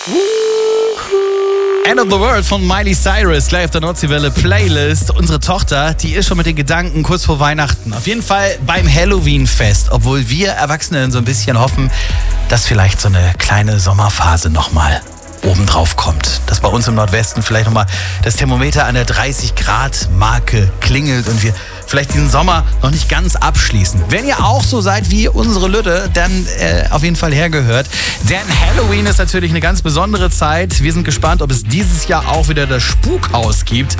End of the World von Miley Cyrus, gleich auf der Nordseewelle Playlist. Unsere Tochter, die ist schon mit den Gedanken kurz vor Weihnachten. Auf jeden Fall beim Halloween-Fest, obwohl wir Erwachsenen so ein bisschen hoffen, dass vielleicht so eine kleine Sommerphase nochmal obendrauf kommt. Dass bei uns im Nordwesten vielleicht nochmal das Thermometer an der 30-Grad-Marke klingelt und wir vielleicht diesen Sommer noch nicht ganz abschließen. Wenn ihr auch so seid wie unsere Lütte, dann auf jeden Fall hergehört. Denn Halloween ist natürlich eine ganz besondere Zeit. Wir sind gespannt, ob es dieses Jahr auch wieder das Spukhaus gibt.